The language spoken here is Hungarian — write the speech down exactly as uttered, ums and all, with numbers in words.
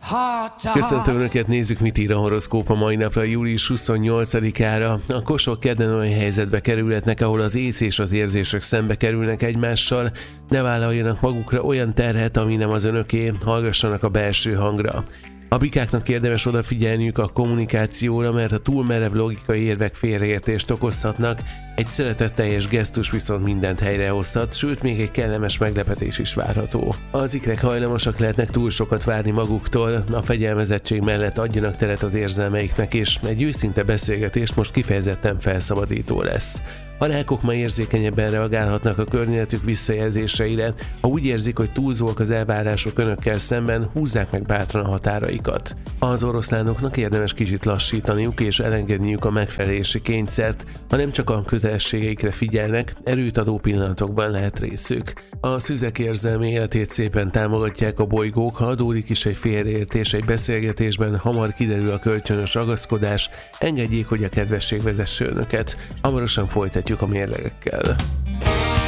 Köszöntöm Önöket, nézzük, mit ír a horoszkóp a mai napra, július huszonnyolcadikára. A kosok kedden olyan helyzetbe kerülhetnek, ahol az ész és az érzések szembe kerülnek egymással. Ne vállaljanak magukra olyan terhet, ami nem az önöké, hallgassanak a belső hangra. A bikáknak érdemes odafigyelniük a kommunikációra, mert a túl merev logikai érvek félreértést okozhatnak, egy szeretetteljes gesztus viszont mindent helyrehozhat, sőt még egy kellemes meglepetés is várható. Az ikrek hajlamosak lehetnek túl sokat várni maguktól, a fegyelmezettség mellett adjanak teret az érzelmeiknek, és egy őszinte beszélgetés most kifejezetten felszabadító lesz. A rákok ma érzékenyebben reagálhatnak a környezetük visszajelzéseire, ha úgy érzik, hogy túlzóak az elvárások önökkel szemben, húzzák meg bátran a határaikat. Az oroszlánoknak érdemes kicsit lassítaniuk és elengedniük a megfelelési kényszert, ha nem csak a kötelességeikre figyelnek, erőt adó pillanatokban lehet részük. A szüzek érzelmi életét szépen támogatják a bolygók, ha adódik is egy félreértés egy beszélgetésben, hamar kiderül a kölcsönös ragaszkodás, engedjék, hogy a kedvesség vezesse önöket. Hamarosan folytatjuk a mérlegekkel.